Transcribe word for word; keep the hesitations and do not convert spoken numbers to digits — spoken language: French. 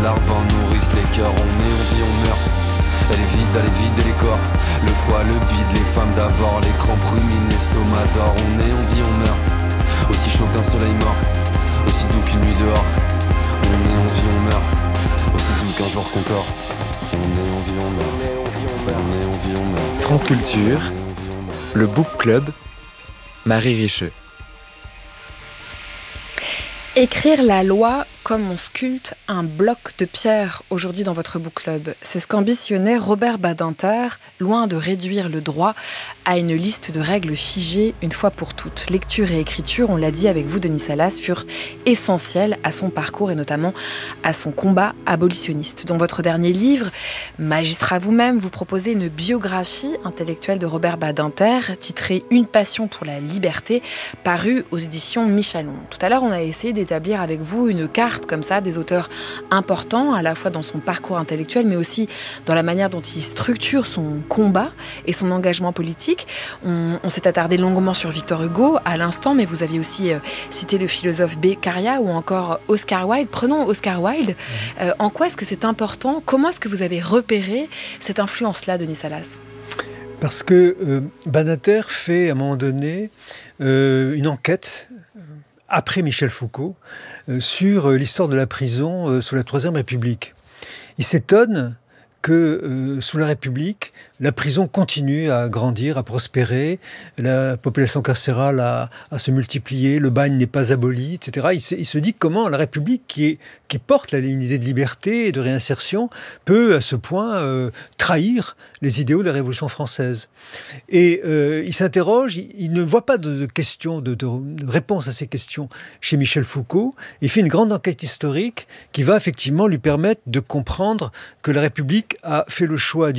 larbin nourrissent les cœurs. On est, on vit, on meurt. Elle est vide, elle est vide et les corps. Le foie, le bide, les femmes d'abord. Les crampes ruminent, l'estomac d'or. On est, on vit, on meurt. Aussi chaud qu'un soleil mort, aussi doux qu'une nuit dehors. On est, on vit, on meurt. Aussi doux qu'un jour qu'on dort. On est, on vit, on meurt. On est, on vit, on meurt. On est, on vit, on meurt. France Culture, le Book Club, Marie Richeux. Écrire la loi comme on sculpte un bloc de pierre aujourd'hui dans votre book club. C'est ce qu'ambitionnait Robert Badinter, loin de réduire le droit à une liste de règles figées une fois pour toutes. Lecture et écriture, on l'a dit avec vous, Denis Salas, furent essentielles à son parcours et notamment à son combat abolitionniste. Dans votre dernier livre, Magistrat vous-même, vous proposez une biographie intellectuelle de Robert Badinter, titrée « Une passion pour la liberté », parue aux éditions Michalon. Tout à l'heure, on a essayé d'établir avec vous une carte comme ça des auteurs importants, à la fois dans son parcours intellectuel, mais aussi dans la manière dont il structure son combat et son engagement politique. On, on s'est attardé longuement sur Victor Hugo à l'instant, mais vous aviez aussi euh, cité le philosophe Beccaria ou encore Oscar Wilde. Prenons Oscar Wilde. Euh, en quoi est-ce que c'est important ? Comment est-ce que vous avez repéré cette influence-là, Denis Salas ? Parce que euh, Badinter fait à un moment donné euh, une enquête après Michel Foucault, euh, sur euh, l'histoire de la prison euh, sous la Troisième République. Il s'étonne que euh, sous la République, la prison continue à grandir, à prospérer, la population carcérale à, à se multiplier, le bagne n'est pas aboli, et cetera. Il se, il se dit comment la République, qui, est, qui porte la, une idée de liberté et de réinsertion, peut à ce point euh, trahir les idéaux de la Révolution française. Et euh, il s'interroge, il, il ne voit pas de, de questions, de, de, de réponse à ces questions chez Michel Foucault. Il fait une grande enquête historique qui va effectivement lui permettre de comprendre que la République a fait le choix